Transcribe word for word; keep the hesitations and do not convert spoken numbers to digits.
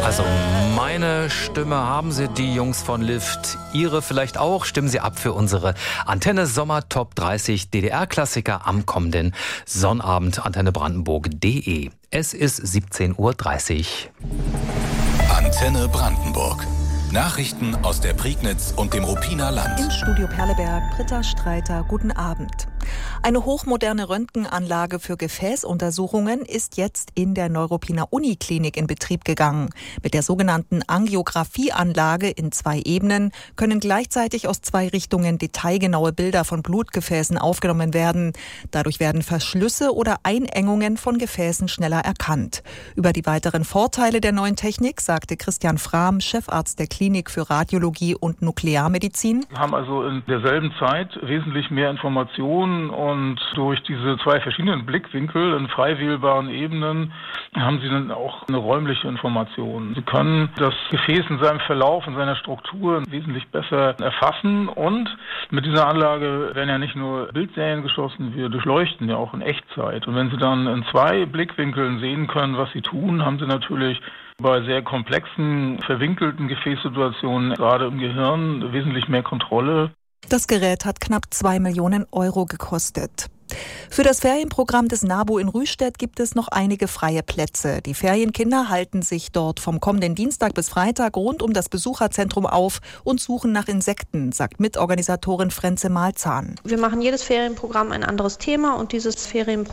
Also meine Stimme haben Sie, die Jungs von Lift. Ihre vielleicht auch. Stimmen Sie ab für unsere Antenne Sommer Top dreißig D D R-Klassiker am kommenden Sonnabend. antenne brandenburg punkt de. Es ist siebzehn Uhr dreißig. Antenne Brandenburg. Nachrichten aus der Prignitz und dem Ruppiner Land. Im Studio Perleberg, Britta Streiter, guten Abend. Eine hochmoderne Röntgenanlage für Gefäßuntersuchungen ist jetzt in der Neuruppiner Uniklinik in Betrieb gegangen. Mit der sogenannten Angiografieanlage in zwei Ebenen können gleichzeitig aus zwei Richtungen detailgenaue Bilder von Blutgefäßen aufgenommen werden. Dadurch werden Verschlüsse oder Einengungen von Gefäßen schneller erkannt. Über die weiteren Vorteile der neuen Technik sagte Christian Frahm, Chefarzt der Klinik für Radiologie und Nuklearmedizin. Wir haben also in derselben Zeit wesentlich mehr Informationen und durch diese zwei verschiedenen Blickwinkel in frei wählbaren Ebenen haben Sie dann auch eine räumliche Information. Sie können das Gefäß in seinem Verlauf, in seiner Struktur wesentlich besser erfassen und mit dieser Anlage werden ja nicht nur Bildserien geschossen, wir durchleuchten ja auch in Echtzeit. Und wenn Sie dann in zwei Blickwinkeln sehen können, was Sie tun, haben Sie natürlich bei sehr komplexen, verwinkelten Gefäßsituationen, gerade im Gehirn, wesentlich mehr Kontrolle. Das Gerät hat knapp zwei Millionen Euro gekostet. Für das Ferienprogramm des NABU in Rüstedt gibt es noch einige freie Plätze. Die Ferienkinder halten sich dort vom kommenden Dienstag bis Freitag rund um das Besucherzentrum auf und suchen nach Insekten, sagt Mitorganisatorin Frenze Malzahn. Wir machen jedes Ferienprogramm ein anderes Thema und dieses Ferienprogramm